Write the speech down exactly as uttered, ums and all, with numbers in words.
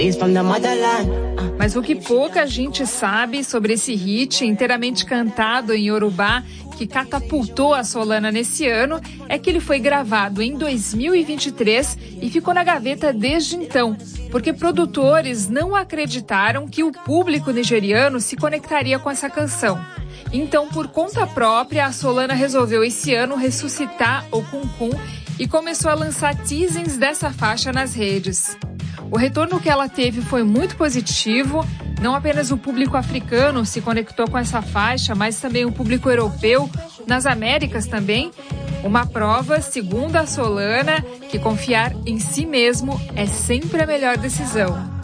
Mas o que pouca gente sabe sobre esse hit inteiramente cantado em Yorubá, que catapultou a Solana nesse ano, é que ele foi gravado em dois mil e vinte e três e ficou na gaveta desde então, porque produtores não acreditaram que o público nigeriano se conectaria com essa canção. Então, por conta própria, a Solana resolveu esse ano ressuscitar o Cum Cum e começou a lançar teasings dessa faixa nas redes. O retorno que ela teve foi muito positivo. Não apenas o público africano se conectou com essa faixa, mas também o público europeu, nas Américas também. Uma prova, segundo a Solana, que confiar em si mesmo é sempre a melhor decisão.